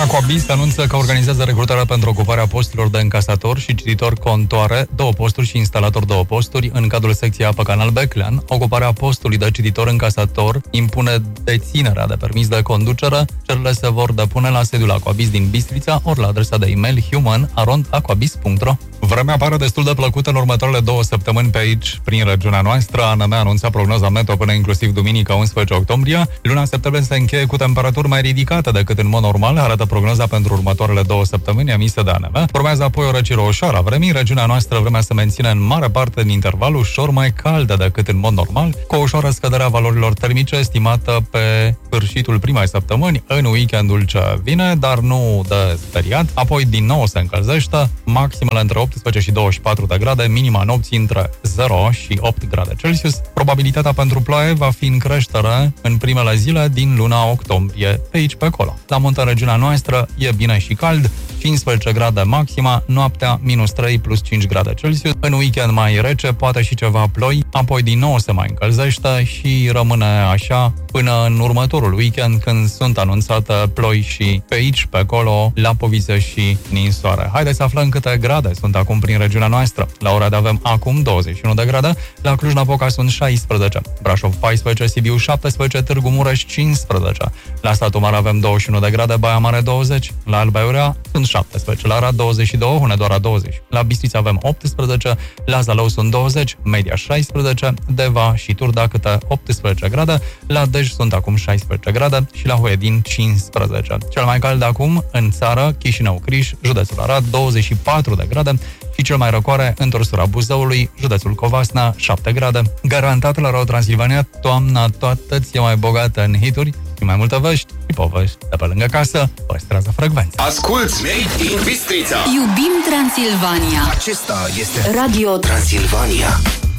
Aquabis anunță că organizează recrutarea pentru ocuparea posturilor de încasator și cititor contoare, 2 posturi și instalator 2 posturi în cadrul secției apă Canal Beclean. Ocuparea postului de cititor încasator impune deținerea de permis de conducere. Cererile se vor depune la sediul Aquabis din Bistrița ori la adresa de e-mail human@aquabis.ro. Vremea pare destul de plăcută în următoarele 2 săptămâni pe aici, prin regiunea noastră. ANM anunța prognoza meteo până inclusiv duminică 11 octombrie. Luna septembrie se încheie cu temperaturi mai ridicate decât în mod normal, arată prognoza pentru următoarele 2 săptămâni emisă de ANM. Urmează apoi o răcire ușoară a vremii. Regiunea noastră vremea se menține în mare parte din interval ușor mai caldă decât în mod normal, cu o ușoară scădere a valorilor termice estimată pe sfârșitul primei săptămâni în weekendul ce vine, dar nu de speriat. Apoi din nou se încălzește, maximele între 18 și 24 de grade, minima nopții între 0 și 8 grade Celsius. Probabilitatea pentru ploaie va fi în creștere în primele zile din luna octombrie, pe aici pe acolo. La munte în regiunea noastră e bine și cald, 15 grade maxima, noaptea -3 plus 5 grade Celsius. În weekend mai rece, poate și ceva ploi, apoi din nou se mai încălzește și rămâne așa până în următorul weekend, când sunt anunțate ploi și pe aici, pe acolo, la Povițe și Ninsoare. Haideți să aflăm câte grade sunt acum prin regiunea noastră. La Oradea avem acum 21 de grade, la Cluj-Napoca sunt 16, Brașov 14, Sibiu 17, Târgu Mureș 15, la Satu Mare avem 21 de grade, Baia Mare 20, la Alba Iurea sunt 17, la Arad 22, Hunedoara 20, la Bistrița avem 18, la Zalău sunt 20, Media 16, Deva și Turda câte 18 grade, la Dej sunt acum 16 grade și la Huedin 15. Cel mai cald acum în țară, Chișinău-Criș, județul Arad, 24 de grade și cel mai răcoare în torsura Buzăului, județul Covasna, 7 grade. Garantat la Radio Transilvania, toamna toată ți-e mai bogată în hituri și mai multe vești și povești de pe lângă casă. Păstrează frecvența. Asculți Made in Bistrița. Iubim Transilvania. Acesta este Radio Transilvania.